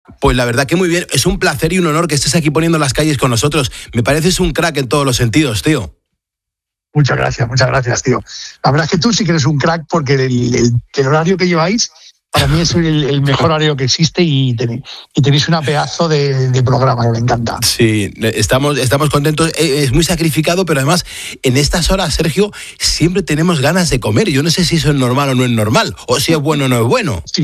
Pues la verdad que muy bien, es un placer y un honor que estés aquí poniendo las calles con nosotros. Me pareces un crack en todos los sentidos, tío. Muchas gracias, tío. La verdad es que tú sí que eres un crack porque el horario que lleváis para mí es el mejor horario que existe y tenéis una pedazo de programa que me encanta. Sí, estamos contentos. Es muy sacrificado, pero además en estas horas, Sergio, siempre tenemos ganas de comer. Yo no sé si eso es normal o no es normal, o si es bueno o no es bueno. Sí.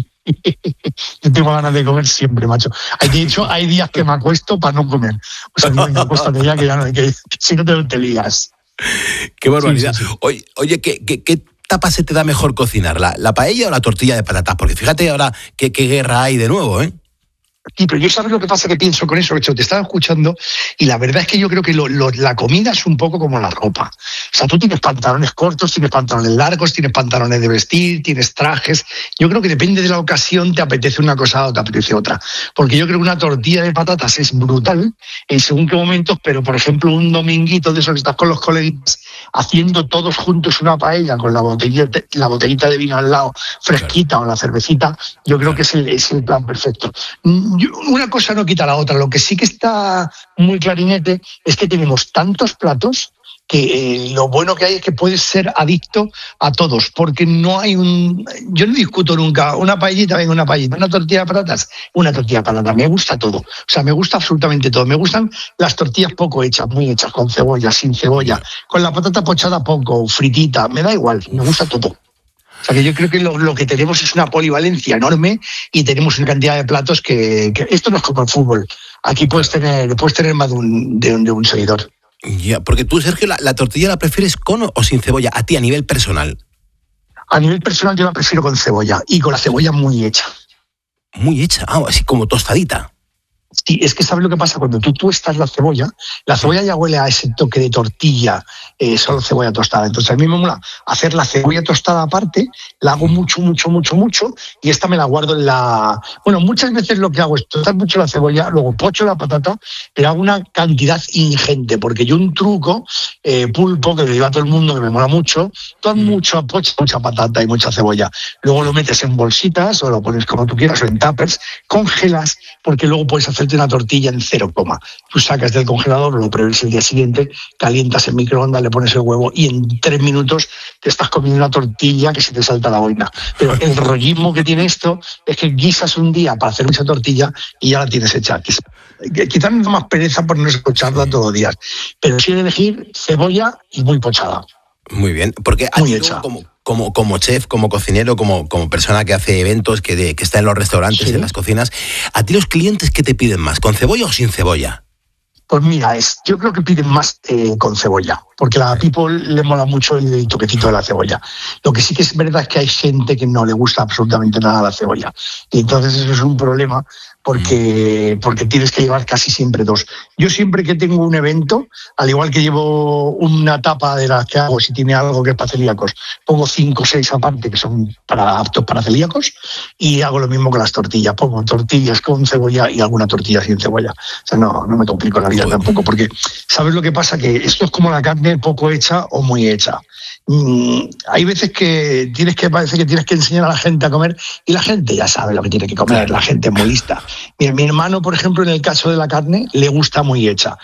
Yo tengo ganas de comer siempre, macho. De hecho, hay días que me acuesto para no comer. O sea, me acuesto ya que ya no, que si no te lías. Qué barbaridad. Sí. Oye, ¿qué tapa se te da mejor cocinar? ¿La paella o la tortilla de patatas? Porque fíjate ahora qué guerra hay de nuevo, ¿eh? Sí, pero yo sabes lo que pasa que pienso con eso, hecho, te estaba escuchando y la verdad es que yo creo que la comida es un poco como la ropa. O sea, tú tienes pantalones cortos, tienes pantalones largos, tienes pantalones de vestir, tienes trajes. Yo creo que depende de la ocasión, te apetece una cosa o te apetece otra. Porque yo creo que una tortilla de patatas es brutal en según qué momentos, pero por ejemplo un dominguito de esos que estás con los coleguitas haciendo todos juntos una paella con la botellita de vino al lado, fresquita, o la cervecita, yo creo que es el plan perfecto. Una cosa no quita la otra. Lo que sí que está muy clarinete es que tenemos tantos platos que lo bueno que hay es que puedes ser adicto a todos, porque no hay yo no discuto nunca, una paellita, venga, una paellita, una tortilla de patatas, una tortilla de patatas, me gusta todo, o sea, me gusta absolutamente todo, me gustan las tortillas poco hechas, muy hechas, con cebolla, sin cebolla, con la patata pochada poco, fritita, me da igual, me gusta todo. O sea, que yo creo que lo que tenemos es una polivalencia enorme y tenemos una cantidad de platos que esto no es como el fútbol. Aquí puedes tener más de un seguidor. Ya, porque tú, Sergio, la tortilla la prefieres con o sin cebolla, a ti a nivel personal. A nivel personal yo la prefiero con cebolla y con la cebolla muy hecha. Muy hecha, así como tostadita. Sí, es que ¿sabes lo que pasa? Cuando tú tuestas la cebolla ya huele a ese toque de tortilla, solo cebolla tostada. Entonces a mí me mola hacer la cebolla tostada aparte, la hago mucho, y esta me la guardo en la... Bueno, muchas veces lo que hago es tostar mucho la cebolla, luego pocho la patata, pero hago una cantidad ingente, porque yo un truco, pulpo, que le digo a todo el mundo que me mola mucho, tú mucha patata y mucha cebolla. Luego lo metes en bolsitas o lo pones como tú quieras o en tuppers, congelas, porque luego puedes hacerte una tortilla en 0, tú sacas del congelador, lo pruebas el día siguiente, calientas en microondas, le pones el huevo y en 3 minutos te estás comiendo una tortilla que se te salta la boina. Pero el rollismo que tiene esto es que guisas un día para hacer mucha tortilla y ya la tienes hecha. Quizás me da más pereza por no escucharla todos los días, pero sí elegir cebolla y muy pochada. Muy bien, porque muy hecha. Como chef, como cocinero, como persona que hace eventos, que está en los restaurantes, en las cocinas, ¿a ti los clientes qué te piden más, con cebolla o sin cebolla? Pues mira, yo creo que piden más con cebolla, porque a la people le mola mucho el toquecito de la cebolla. Lo que sí que es verdad es que hay gente que no le gusta absolutamente nada la cebolla. Y entonces eso es un problema porque tienes que llevar casi siempre 2. Yo siempre que tengo un evento, al igual que llevo una tapa de las que hago, si tiene algo que es para celíacos, pongo 5 o 6 aparte que son aptos para celíacos y hago lo mismo con las tortillas. Pongo tortillas con cebolla y alguna tortilla sin cebolla. O sea, no me complico la vida tampoco, porque ¿sabes lo que pasa? Que esto es como la carne poco hecha o muy hecha. Hay veces que parece que tienes que enseñar a la gente a comer y la gente ya sabe lo que tiene que comer, la gente es muy lista. Mi hermano, por ejemplo, en el caso de la carne, le gusta muy hecha.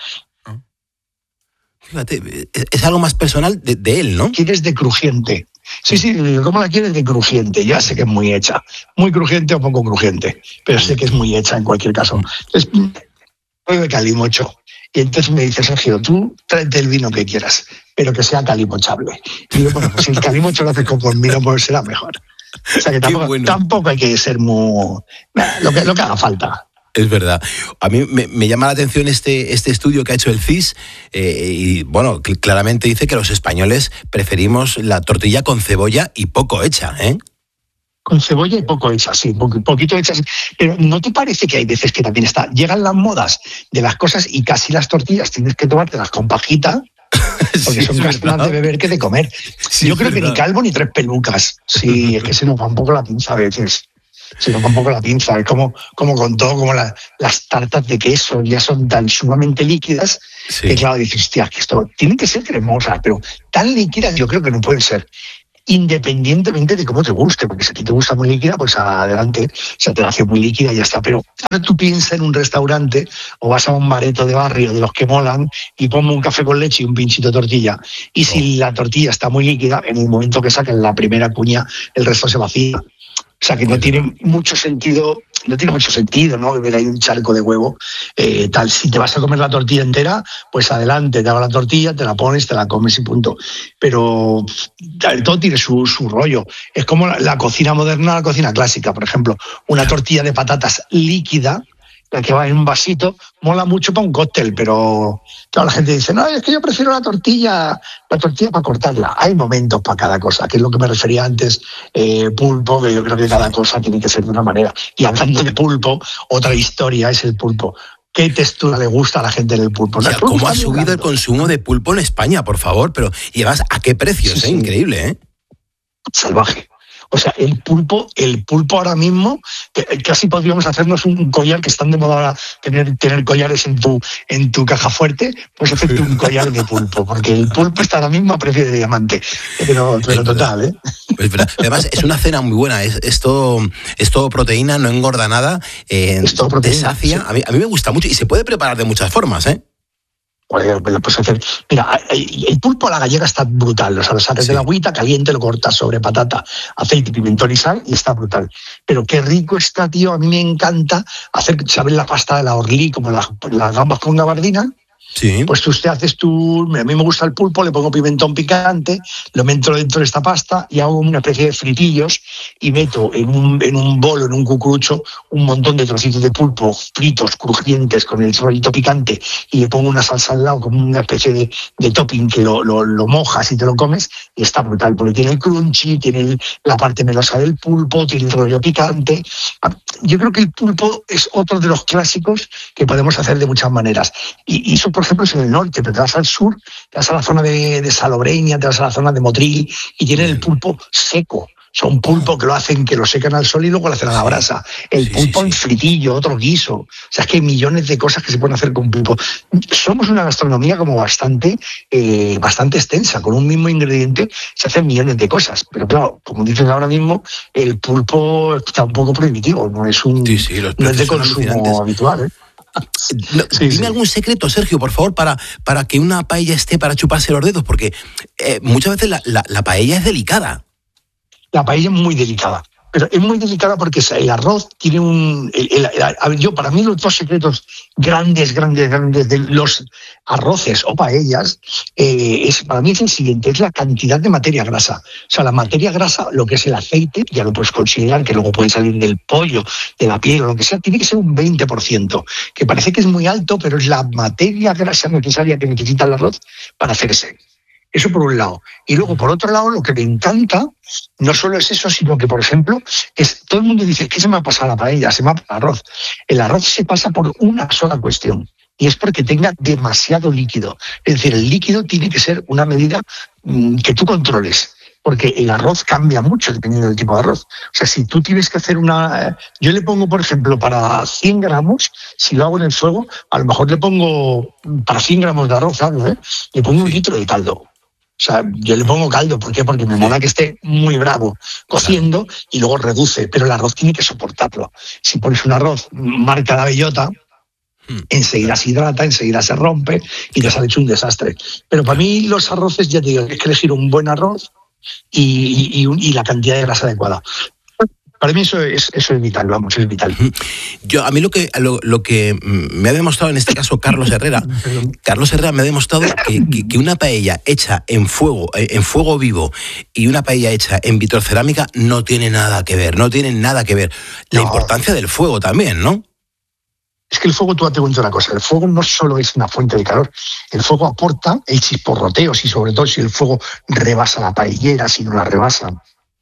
Fíjate, es algo más personal de él, ¿no? ¿Quieres de crujiente? Sí, ¿cómo la quieres de crujiente? Ya sé que es muy hecha. Muy crujiente o poco crujiente, pero sé que es muy hecha en cualquier caso. Entonces, de calimocho. Y entonces me dice, Sergio, tú tráete el vino que quieras, pero que sea calimochable. Y yo, bueno, pues si el calimocho lo haces con vino, pues será mejor. O sea que tampoco hay que ser muy... Lo que haga falta. Es verdad. A mí me llama la atención este estudio que ha hecho el CIS y, bueno, claramente dice que los españoles preferimos la tortilla con cebolla y poco hecha, ¿eh? Con cebolla y poco hecha, sí, poquito hecha. Pero ¿no te parece que hay veces que también llegan las modas de las cosas y casi las tortillas tienes que tomártelas con pajita? Porque son más de beber que de comer. Sí, yo creo que ni calvo ni 3 pelucas. Sí, es que se nos va un poco la pinza a veces. Se nos va un poco la pinza. Es como con todo, como las tartas de queso ya son tan sumamente líquidas que claro, dices, hostia, que esto tienen que ser cremosas, pero tan líquidas yo creo que no pueden ser. independientemente de cómo te guste, porque si a ti te gusta muy líquida, pues adelante, se te la hace muy líquida y ya está. Pero ahora tú piensas en un restaurante o vas a un bareto de barrio de los que molan y ponme un café con leche y un pinchito de tortilla. Y si la tortilla está muy líquida, en el momento que saquen la primera cuña, el resto se vacía. O sea que no tiene mucho sentido, ¿no? Beber ahí un charco de huevo, tal. Si te vas a comer la tortilla entera, pues adelante, te hago la tortilla, te la pones, te la comes y punto. Pero todo tiene su rollo. Es como la cocina moderna, la cocina clásica, por ejemplo. Una tortilla de patatas líquida, la que va en un vasito, mola mucho para un cóctel, pero claro, la gente dice, no, es que yo prefiero la tortilla para cortarla. Hay momentos para cada cosa, que es lo que me refería antes, pulpo, que yo creo que cada cosa tiene que ser de una manera. Y hablando de pulpo, otra historia es el pulpo. ¿Qué textura le gusta a la gente del pulpo? O sea, ¿cómo ha subido el consumo de pulpo en España, por favor? Pero, y además, ¿a qué precios? Sí. Increíble, ¿eh? Salvaje. O sea, el pulpo ahora mismo, casi podríamos hacernos un collar, que están de moda ahora tener collares en tu caja fuerte, pues hacerte un collar de pulpo, porque el pulpo está ahora mismo a precio de diamante. Pero total, ¿eh? Es verdad. Además, es una cena muy buena, es todo proteína, no engorda nada, es todo proteína, te sacia. Sí. A mí me gusta mucho y se puede preparar de muchas formas, ¿eh? Pues hacer. Mira, el pulpo a la gallega está brutal. O sea, lo sacas de la agüita caliente, lo cortas sobre patata, aceite, pimentón y sal y está brutal. Pero qué rico está, tío. A mí me encanta hacer, ¿sabes? La pasta de la orlí, como las gambas con gabardina. Sí. Pues usted haces a mí me gusta el pulpo, le pongo pimentón picante, lo meto dentro de esta pasta y hago una especie de fritillos y meto en un bolo, en un cucurucho, un montón de trocitos de pulpo fritos, crujientes, con el rollito picante, y le pongo una salsa al lado como una especie de topping que lo mojas y te lo comes, y está brutal, porque tiene el crunchy, tiene la parte melosa del pulpo, tiene el rollo picante. Yo creo que el pulpo es otro de los clásicos que podemos hacer de muchas maneras. Y eso, por ejemplo, es en el norte, pero te vas al sur, te vas a la zona de Salobreña, te vas a la zona de Motril y tienen el pulpo seco. Son un pulpo que lo secan al sol y luego lo hacen a la brasa. El pulpo en fritillo, otro guiso. O sea, es que hay millones de cosas que se pueden hacer con pulpo. Somos una gastronomía como bastante extensa. Con un mismo ingrediente se hacen millones de cosas. Pero claro, como dices ahora mismo, el pulpo está un poco primitivo. No es no es de consumo habitual, ¿eh? Dime algún secreto, Sergio, por favor, para que una paella esté para chuparse los dedos, porque muchas veces la paella es delicada. La paella es muy delicada, pero es muy delicada porque el arroz tiene para mí los dos secretos grandes de los arroces o paellas, para mí es el siguiente, es la cantidad de materia grasa. O sea, la materia grasa, lo que es el aceite, ya lo puedes considerar, que luego puede salir del pollo, de la piel o lo que sea, tiene que ser un 20%, que parece que es muy alto, pero es la materia grasa necesaria que necesita el arroz para hacerse. Eso por un lado. Y luego, por otro lado, lo que me encanta no solo es eso, sino que, por ejemplo, todo el mundo dice, ¿qué se me ha pasado a la paella? Se me ha pasado el arroz. El arroz se pasa por una sola cuestión, y es porque tenga demasiado líquido. Es decir, el líquido tiene que ser una medida que tú controles, porque el arroz cambia mucho dependiendo del tipo de arroz. O sea, si tú tienes que hacer yo le pongo, por ejemplo, para 100 gramos, si lo hago en el fuego, a lo mejor le pongo, para 100 gramos de arroz, ¿sabes? Le pongo 1 litro de caldo. O sea, yo le pongo caldo, ¿por qué? Porque me mola que esté muy bravo cociendo y luego reduce, pero el arroz tiene que soportarlo. Si pones un arroz marca la bellota, enseguida se hidrata, enseguida se rompe y te sale hecho un desastre. Pero para mí los arroces, ya te digo, hay que elegir un buen arroz y la cantidad de grasa adecuada. Para mí eso es vital, vamos, es vital. A mí lo que me ha demostrado en este caso Carlos Herrera me ha demostrado que una paella hecha en fuego vivo y una paella hecha en vitrocerámica no tiene nada que ver, La importancia del fuego también, ¿no? Es que el fuego, tú te cuento una cosa, el fuego no solo es una fuente de calor, el fuego aporta el chisporroteo, y sobre todo si el fuego rebasa la paellera, si no la rebasa.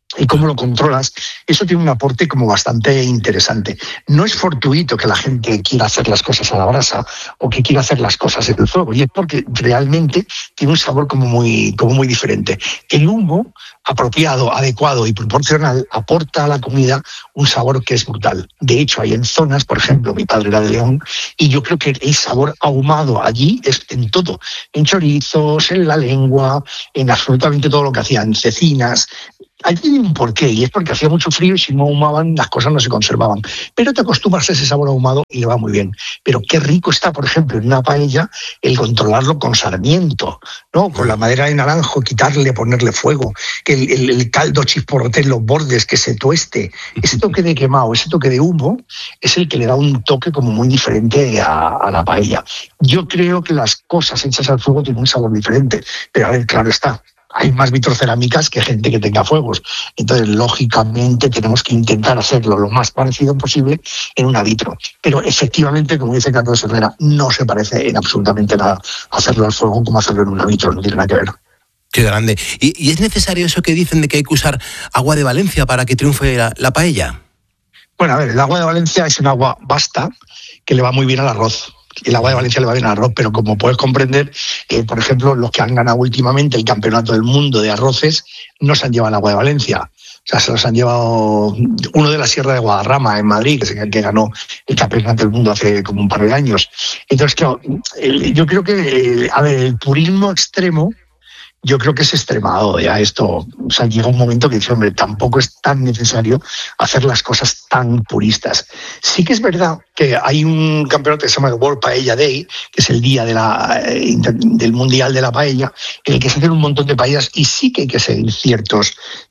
y cómo lo controlas, eso tiene un aporte como bastante interesante. No es fortuito que la gente quiera hacer las cosas a la brasa o que quiera hacer las cosas en el fuego, y es porque realmente tiene un sabor como muy diferente. El humo apropiado, adecuado y proporcional aporta a la comida un sabor que es brutal. De hecho, hay en zonas, por ejemplo, mi padre era de León, y yo creo que el sabor ahumado allí es en todo, en chorizos, en la lengua, en absolutamente todo lo que hacían, cecinas. Allí tiene un porqué, y es porque hacía mucho frío y si no ahumaban las cosas no se conservaban. Pero te acostumbras a ese sabor ahumado y le va muy bien. Pero qué rico está, por ejemplo, en una paella el controlarlo con sarmiento, ¿no? Con la madera de naranjo, quitarle, ponerle fuego, que el caldo chisporrote en los bordes, que se tueste. Ese toque de quemado, ese toque de humo, es el que le da un toque como muy diferente a la paella. Yo creo que las cosas hechas al fuego tienen un sabor diferente, pero a ver, claro está, hay más vitrocerámicas que gente que tenga fuegos. Entonces, lógicamente, tenemos que intentar hacerlo lo más parecido posible en una vitro. Pero efectivamente, como dice Carlos Herrera, no se parece en absolutamente nada hacerlo al fuego como hacerlo en una vitro, no tiene nada que ver. Qué grande. ¿Y es necesario eso que dicen de que hay que usar agua de Valencia para que triunfe la paella? Bueno, a ver, el agua de Valencia es un agua basta que le va muy bien al arroz. El agua de Valencia le va bien al arroz, pero como puedes comprender, por ejemplo, los que han ganado últimamente el campeonato del mundo de arroces no se han llevado el agua de Valencia. O sea, se los han llevado uno de la Sierra de Guadarrama, en Madrid, que es el que ganó el campeonato del mundo hace como un par de años. Entonces, claro, yo creo que, el purismo extremo, yo creo que es extremado ya esto. O sea, llega un momento que dice, hombre, tampoco es tan necesario hacer las cosas tan puristas. Sí que es verdad que hay un campeonato que se llama el World Paella Day, que es el día del Mundial de la Paella, en el que se hacen un montón de paellas y sí que hay que seguir ciertos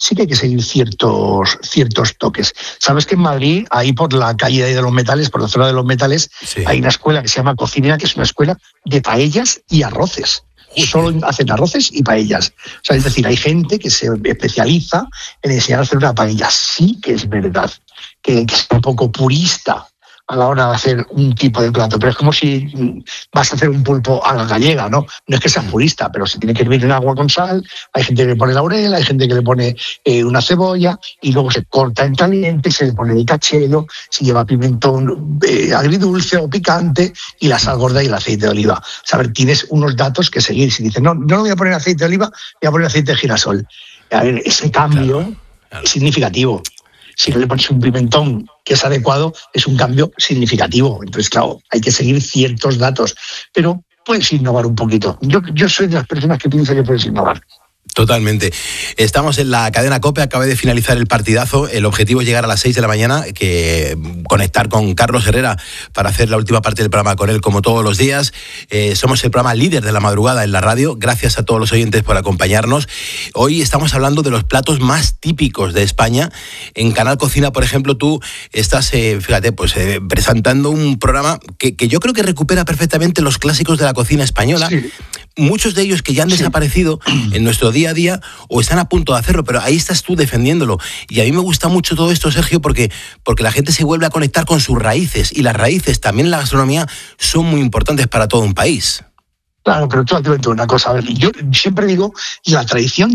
toques. Sabes que en Madrid, ahí por la calle de los Metales, por la zona de los Metales, sí, hay una escuela que se llama Cocinera, que es una escuela de paellas y arroces. Solo hacen arroces y paellas. O sea, es decir, hay gente que se especializa en enseñar a hacer una paella. Sí que es verdad que es un poco purista a la hora de hacer un tipo de plato, pero es como si vas a hacer un pulpo a la gallega, ¿no? No es que seas purista, pero se tiene que hervir en agua con sal, hay gente que le pone laurel, hay gente que le pone una cebolla y luego se corta en caliente, se le pone el cachelo, se lleva pimentón agridulce o picante y la sal gorda y el aceite de oliva. O sea, a ver, tienes unos datos que seguir. Si dices, no voy a poner aceite de oliva, voy a poner aceite de girasol. A ver, ese cambio es significativo. Si no le pones un pimentón que es adecuado, es un cambio significativo. Entonces, claro, hay que seguir ciertos datos, pero puedes innovar un poquito. Yo soy de las personas que piensan que puedes innovar. Totalmente. Estamos en la cadena COPE, acaba de finalizar el partidazo. El objetivo es llegar a las 6 de la mañana, que conectar con Carlos Herrera para hacer la última parte del programa con él, como todos los días. Somos el programa líder de la madrugada en la radio. Gracias a todos los oyentes por acompañarnos. Hoy estamos hablando de los platos más típicos de España. En Canal Cocina, por ejemplo, tú estás, presentando un programa que yo creo que recupera perfectamente los clásicos de la cocina española. Sí. Muchos de ellos que ya han desaparecido en nuestro día a día o están a punto de hacerlo, pero ahí estás tú defendiéndolo. Y a mí me gusta mucho todo esto, Sergio, porque la gente se vuelve a conectar con sus raíces, y las raíces también en la gastronomía son muy importantes para todo un país. Claro, pero tú te cuento una cosa. A ver, yo siempre digo, la tradición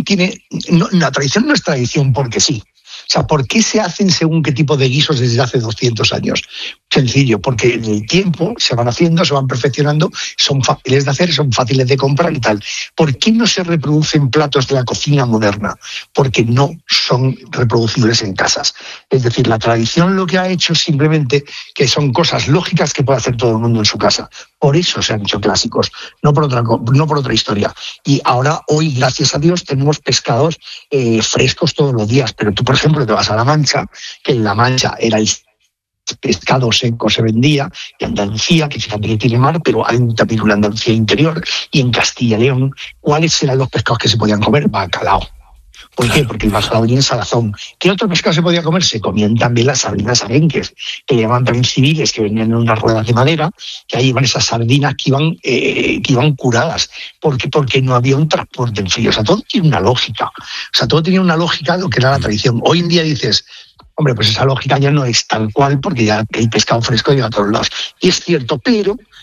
no es tradición porque sí. O sea, ¿por qué se hacen según qué tipo de guisos desde hace 200 años? Sencillo, porque en el tiempo se van haciendo, se van perfeccionando, son fáciles de hacer, son fáciles de comprar y tal. ¿Por qué no se reproducen platos de la cocina moderna? Porque no son reproducibles en casas. Es decir, la tradición lo que ha hecho es simplemente que son cosas lógicas que puede hacer todo el mundo en su casa. Por eso se han hecho clásicos, no por otra historia. Y ahora, hoy, gracias a Dios, tenemos pescados frescos todos los días. Pero tú, por ejemplo, te vas a La Mancha, que en La Mancha era el pescado seco se vendía, y Andalucía, que fíjate que tiene mar, pero hay también una Andalucía interior, y en Castilla y León, ¿cuáles eran los pescados que se podían comer? Bacalao. ¿Por qué? Porque el bacalao tenía salazón. ¿Qué otro pescado se podía comer? Se comían también las sardinas arenques, que llamaban también civiles, que venían en unas ruedas de madera, que ahí iban esas sardinas que iban curadas, porque no había un transporte en frío. O sea, todo tiene una lógica. O sea, todo tenía una lógica de lo que era la tradición. Hoy en día dices, hombre, pues esa lógica ya no es tal cual, porque ya el pescado fresco llega a todos lados. Y es cierto, pero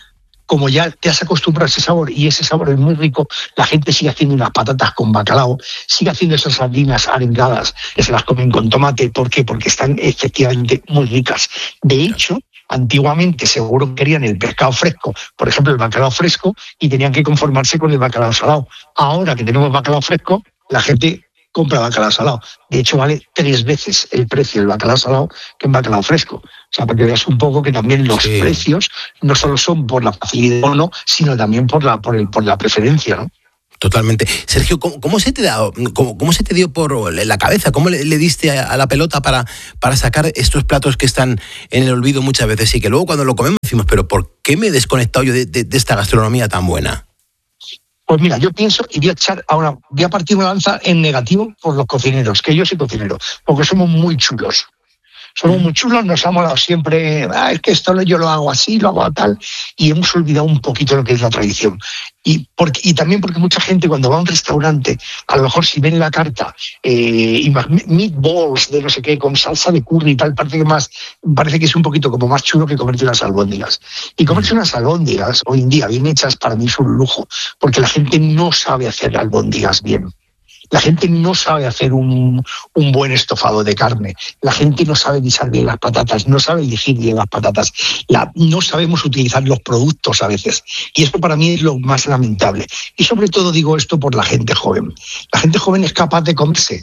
como ya te has acostumbrado a ese sabor y ese sabor es muy rico, la gente sigue haciendo unas patatas con bacalao, sigue haciendo esas sardinas arengadas que se las comen con tomate. ¿Por qué? Porque están efectivamente muy ricas. De hecho, antiguamente seguro querían el pescado fresco, por ejemplo el bacalao fresco, y tenían que conformarse con el bacalao salado. Ahora que tenemos bacalao fresco, la gente compra bacalao salado. De hecho, vale 3 veces el precio del bacalao salado que el bacalao fresco. O sea, para que veas un poco que también los precios no solo son por la facilidad o no, sino también por la preferencia, ¿no? Totalmente. Sergio, ¿cómo se te dio por la cabeza? ¿Cómo le diste a la pelota para sacar estos platos que están en el olvido muchas veces y que luego cuando lo comemos decimos, pero ¿por qué me he desconectado yo de esta gastronomía tan buena? Pues mira, yo pienso y voy a partir una lanza en negativo por los cocineros, que yo soy cocinero, porque somos muy chulos. Somos muy chulos, nos ha molado siempre, es que esto yo lo hago así, lo hago tal, y hemos olvidado un poquito lo que es la tradición. Y también porque mucha gente cuando va a un restaurante, a lo mejor si ven la carta, meatballs de no sé qué, con salsa de curry y tal, parece que es un poquito como más chulo que comerte unas albóndigas. Y comerse unas albóndigas, hoy en día bien hechas, para mí es un lujo, porque la gente no sabe hacer albóndigas bien. La gente no sabe hacer un buen estofado de carne. La gente no sabe guisar bien las patatas, no sabe elegir bien las patatas. No sabemos utilizar los productos a veces. Y esto para mí es lo más lamentable. Y sobre todo digo esto por la gente joven. La gente joven es capaz de comerse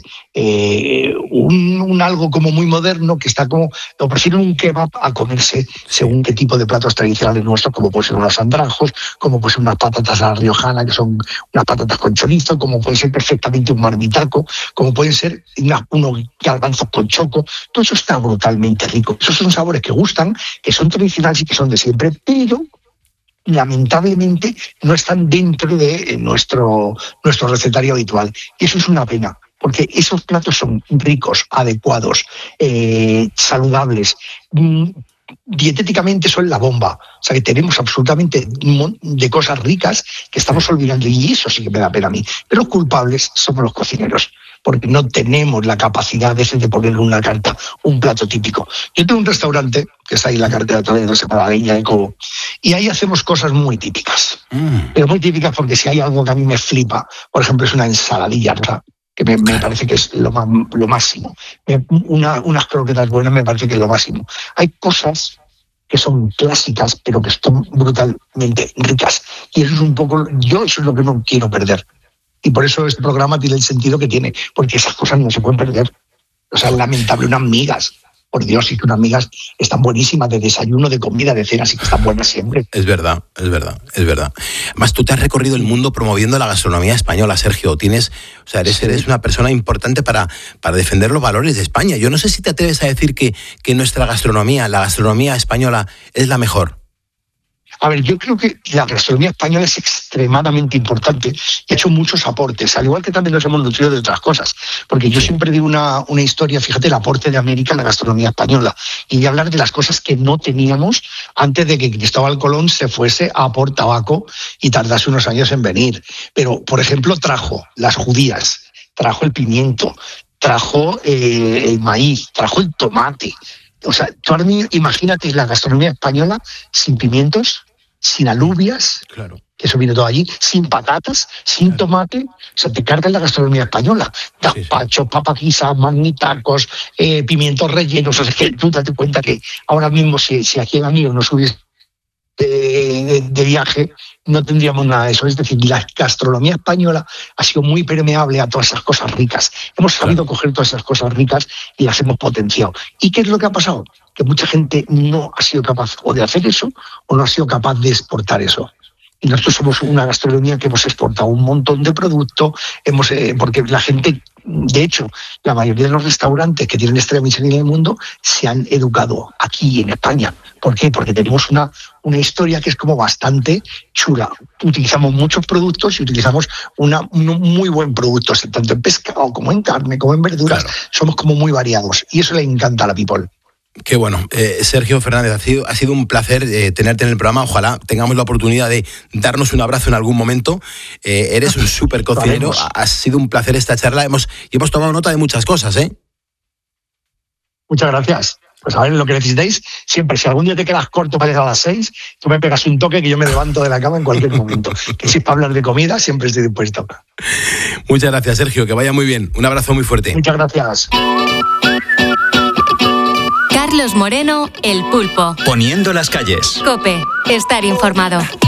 un algo como muy moderno, que está como, o prefieren un kebab a comerse según qué tipo de platos tradicionales nuestros, como pueden ser unos andrajos, como pueden ser unas patatas a la riojana, que son unas patatas con chorizo, como puede ser perfectamente un marmitaco, como pueden ser unos garbanzos con choco. Todo eso está brutalmente rico. Esos son sabores que gustan, que son tradicionales y que son de siempre, pero lamentablemente no están dentro de nuestro recetario habitual. Y eso es una pena, porque esos platos son ricos, adecuados, saludables, dietéticamente son la bomba. O sea, que tenemos absolutamente un montón de cosas ricas que estamos olvidando, y eso sí que me da pena a mí. Pero los culpables somos los cocineros, porque no tenemos la capacidad a veces de ponerle una carta, un plato típico. Yo tengo un restaurante que está ahí en la carretera de Toledo, se llama La Leña de Cobo, y ahí hacemos cosas muy típicas. Pero muy típicas, porque si hay algo que a mí me flipa, por ejemplo, es una ensaladilla, ¿verdad?, que me parece que es lo máximo. Unas croquetas buenas me parece que es lo máximo. Hay cosas que son clásicas, pero que son brutalmente ricas. Y eso es un poco, eso es lo que no quiero perder. Y por eso este programa tiene el sentido que tiene, porque esas cosas no se pueden perder. O sea, es lamentable, unas migas. Por Dios, y que unas migas están buenísimas, de desayuno, de comida, de cena, sí que están buenas siempre. Es verdad. Además, tú te has recorrido el mundo promoviendo la gastronomía española, Sergio. Eres una persona importante para defender los valores de España. Yo no sé si te atreves a decir que nuestra gastronomía, la gastronomía española, es la mejor. A ver, yo creo que la gastronomía española es extremadamente importante y ha hecho muchos aportes, al igual que también nos hemos nutrido de otras cosas. Porque yo siempre digo una historia, fíjate, el aporte de América a la gastronomía española. Y voy a hablar de las cosas que no teníamos antes de que Cristóbal Colón se fuese a por tabaco y tardase unos años en venir. Pero, por ejemplo, trajo las judías, trajo el pimiento, trajo el maíz, trajo el tomate. O sea, tú ahora mismo imagínate la gastronomía española sin pimientos, sin alubias, claro, que eso viene todo allí, sin patatas, sin tomate. O sea, te cargas la gastronomía española. Gazpacho, papaquisas, magnitacos, pimientos rellenos. O sea, es que tú date cuenta que ahora mismo si aquí en Amigos nos hubiese de viaje, no tendríamos nada de eso. Es decir, la gastronomía española ha sido muy permeable a todas esas cosas ricas. Hemos sabido coger todas esas cosas ricas y las hemos potenciado. ¿Y qué es lo que ha pasado? Que mucha gente no ha sido capaz o de hacer eso o no ha sido capaz de exportar eso. Y nosotros somos una gastronomía que hemos exportado un montón de producto, porque la gente, de hecho, la mayoría de los restaurantes que tienen estrella Michelin en el mundo se han educado aquí en España. ¿Por qué? Porque tenemos una historia que es como bastante chula. Utilizamos muchos productos y utilizamos un muy buen producto, tanto en pescado como en carne, como en verduras. Claro. Somos como muy variados y eso le encanta a la people. Qué bueno. Sergio Fernández, ha sido un placer tenerte en el programa. Ojalá tengamos la oportunidad de darnos un abrazo en algún momento. Eres un súper cocinero. Ha sido un placer esta charla. Hemos tomado nota de muchas cosas, ¿eh? Muchas gracias. Pues a ver, lo que necesitéis, siempre, si algún día te quedas corto para llegar a las 6, tú me pegas un toque que yo me levanto de la cama en cualquier momento. Que si es para hablar de comida, siempre estoy dispuesto. Muchas gracias, Sergio, que vaya muy bien. Un abrazo muy fuerte. Muchas gracias. Carlos Moreno, El Pulpo. Poniendo las calles. COPE, estar informado.